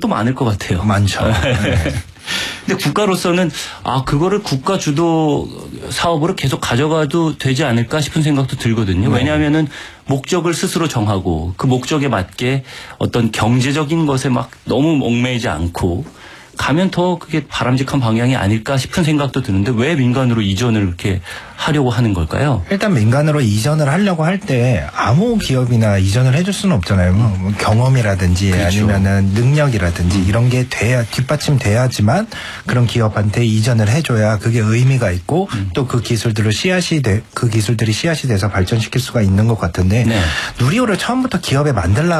또 많을 것 같아요. 많죠. 네. 근데 국가로서는 그거를 국가 주도 사업으로 계속 가져가도 되지 않을까 싶은 생각도 들거든요. 네. 왜냐하면은 목적을 스스로 정하고 그 목적에 맞게 어떤 경제적인 것에 막 너무 얽매이지 않고 가면 더 그게 바람직한 방향이 아닐까 싶은 생각도 드는데 왜 민간으로 이전을 이렇게 하려고 하는 걸까요? 일단 민간으로 이전을 하려고 할 때 아무 기업이나 이전을 해줄 수는 없잖아요. 뭐 경험이라든지 그렇죠. 아니면은 능력이라든지 이런 게 돼야 뒷받침돼야지만 그런 기업한테 이전을 해줘야 그게 의미가 있고 또 그 기술들을 그 기술들이 씨앗이 돼서 발전시킬 수가 있는 것 같은데 네. 누리호를 처음부터 기업에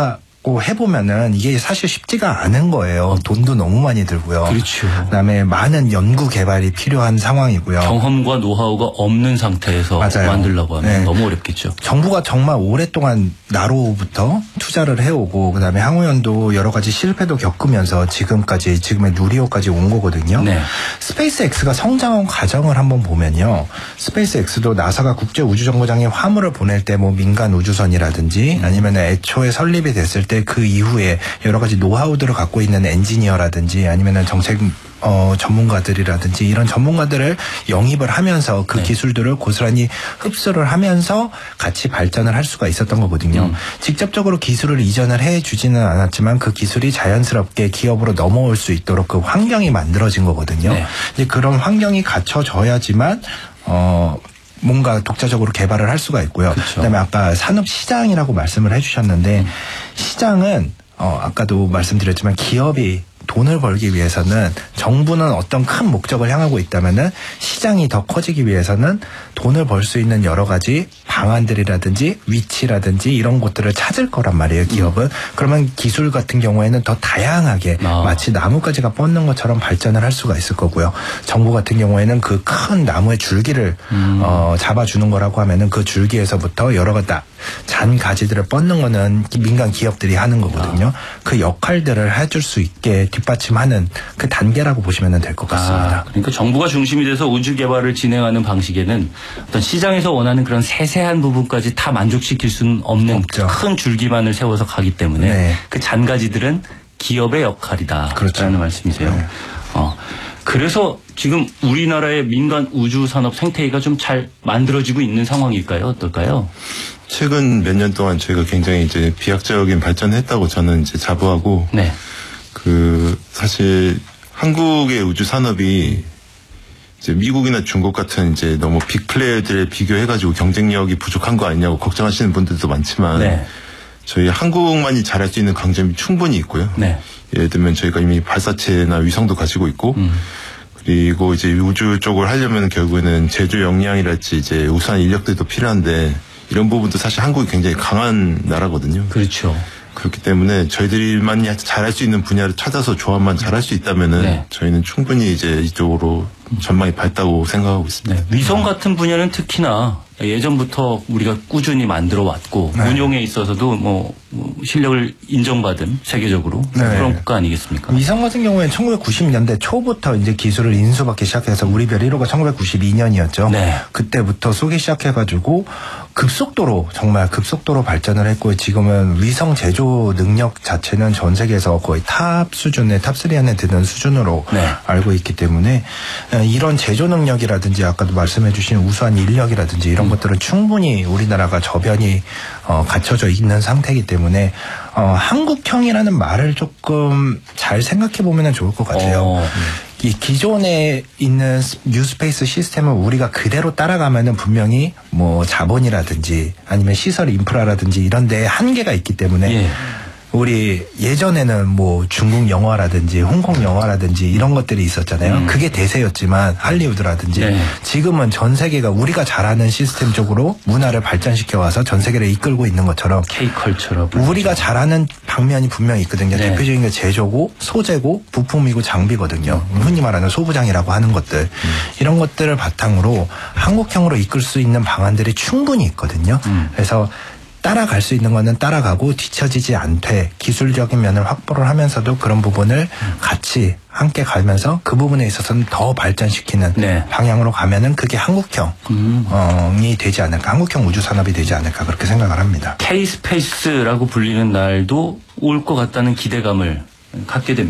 해보면은 이게 사실 쉽지가 않은 거예요. 돈도 너무 많이 들고요. 그렇죠. 그다음에 많은 연구 개발이 필요한 상황이고요. 경험과 노하우가 없는 상태에서 맞아요. 만들려고 하면 네. 너무 어렵겠죠. 정부가 정말 오랫동안 나로부터 투자를 해오고 그다음에 항우연도 여러 가지 실패도 겪으면서 지금의 누리호까지 온 거거든요. 네. 스페이스X가 성장한 과정을 한번 보면요. 스페이스X도 나사가 국제우주정거장에 화물을 보낼 때 뭐 민간 우주선이라든지 아니면 애초에 설립이 됐을 때 그 이후에 여러 가지 노하우들을 갖고 있는 엔지니어라든지 아니면 정책 전문가들이라든지 이런 전문가들을 영입을 하면서 그 네. 기술들을 고스란히 흡수를 하면서 같이 발전을 할 수가 있었던 거거든요. 직접적으로 기술을 이전을 해주지는 않았지만 그 기술이 자연스럽게 기업으로 넘어올 수 있도록 그 환경이 만들어진 거거든요. 네. 이제 그런 환경이 갖춰져야지만 뭔가 독자적으로 개발을 할 수가 있고요. 그렇죠. 그다음에 아까 산업시장이라고 말씀을 해주셨는데 시장은 아까도 말씀드렸지만 기업이 돈을 벌기 위해서는 정부는 어떤 큰 목적을 향하고 있다면은 시장이 더 커지기 위해서는 돈을 벌 수 있는 여러 가지 방안들이라든지 위치라든지 이런 것들을 찾을 거란 말이에요. 기업은. 그러면 기술 같은 경우에는 더 다양하게 마치 나뭇가지가 뻗는 것처럼 발전을 할 수가 있을 거고요. 정부 같은 경우에는 그 큰 나무의 줄기를 잡아주는 거라고 하면은 그 줄기에서부터 여러 가지 잔 가지들을 뻗는 거는 민간 기업들이 하는 거거든요. 그 역할들을 해줄 수 있게 뒷받침하는 그 단계라고 보시면 될 것 같습니다. 그러니까 정부가 중심이 돼서 우주 개발을 진행하는 방식에는 어떤 시장에서 원하는 그런 세세한 부분까지 다 만족시킬 수는 없는 없죠. 큰 줄기만을 세워서 가기 때문에 네. 그 잔가지들은 기업의 역할이다. 그렇죠. 라는 말씀이세요. 네. 그래서 지금 우리나라의 민간 우주 산업 생태계가 좀 잘 만들어지고 있는 상황일까요? 어떨까요? 최근 몇 년 동안 저희가 굉장히 이제 비약적인 발전을 했다고 저는 이제 자부하고 네. 사실 한국의 우주 산업이 이제 미국이나 중국 같은 이제 너무 빅 플레이어들에 비교해가지고 경쟁력이 부족한 거 아니냐고 걱정하시는 분들도 많지만 네. 저희 한국만이 잘할 수 있는 강점이 충분히 있고요. 네. 예를 들면 저희가 이미 발사체나 위성도 가지고 있고 그리고 이제 우주 쪽을 하려면 결국에는 제조 역량이랄지 이제 우수한 인력들도 필요한데 이런 부분도 사실 한국이 굉장히 강한 나라거든요. 그렇죠. 그렇기 때문에 저희들만이 잘할 수 있는 분야를 찾아서 조합만 잘할 수 있다면은 네. 저희는 충분히 이제 이쪽으로 전망이 밝다고 생각하고 있습니다. 네. 위성 같은 분야는 특히나 예전부터 우리가 꾸준히 만들어 왔고 네. 운용에 있어서도 뭐 실력을 인정받은 세계적으로 네. 그런 국가 아니겠습니까? 위성 같은 경우에는 1990년대 초부터 이제 기술을 인수받기 시작해서 우리 별 1호가 1992년이었죠. 네. 그때부터 쏘기 시작해가지고 정말 급속도로 발전을 했고 지금은 위성 제조 능력 자체는 전 세계에서 거의 탑 수준의 탑3 안에 드는 수준으로 네. 알고 있기 때문에 이런 제조 능력이라든지 아까도 말씀해 주신 우수한 인력이라든지 이런 것들은 충분히 우리나라가 저변이 갖춰져 있는 상태이기 때문에 한국형이라는 말을 조금 잘 생각해 보면 좋을 것 같아요. 이 기존에 있는 뉴스페이스 시스템을 우리가 그대로 따라가면은 분명히 뭐 자본이라든지 아니면 시설 인프라라든지 이런 데에 한계가 있기 때문에 예. 우리 예전에는 뭐 중국 영화라든지 홍콩 영화라든지 이런 것들이 있었잖아요. 그게 대세였지만 할리우드라든지 네. 지금은 전 세계가 우리가 잘하는 시스템 쪽으로 문화를 발전시켜 와서 전 세계를 이끌고 있는 것처럼 K컬처라고 우리가 잘하는 방면이 분명히 있거든요. 네. 대표적인 게 제조고 소재고 부품이고 장비거든요. 흔히 말하는 소부장이라고 하는 것들. 이런 것들을 바탕으로 한국형으로 이끌 수 있는 방안들이 충분히 있거든요. 그래서 따라갈 수 있는 거는 따라가고 뒤처지지 않되 기술적인 면을 확보를 하면서도 그런 부분을 같이 함께 가면서 그 부분에 있어서는 더 발전시키는 네. 방향으로 가면은 그게 한국형이 되지 않을까, 한국형 우주 산업이 되지 않을까 그렇게 생각을 합니다. K-스페이스라고 불리는 날도 올 것 같다는 기대감을 갖게 됩니다.